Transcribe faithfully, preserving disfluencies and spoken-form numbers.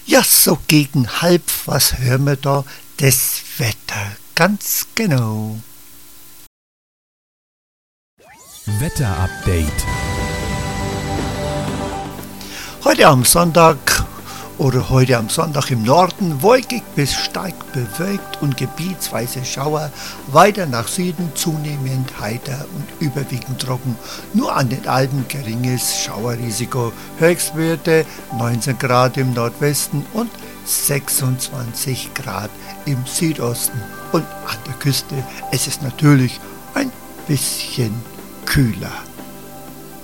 Ja, so gegen halb, was hören wir da? Das Wetter, ganz genau. Wetterupdate. Heute am Sonntag oder heute am Sonntag im Norden wolkig bis stark bewölkt und gebietsweise Schauer, weiter nach Süden zunehmend heiter und überwiegend trocken. Nur an den Alpen geringes Schauerrisiko. Höchstwerte neunzehn Grad im Nordwesten und sechsundzwanzig Grad im Südosten. Und an der Küste es ist natürlich ein bisschen kühler.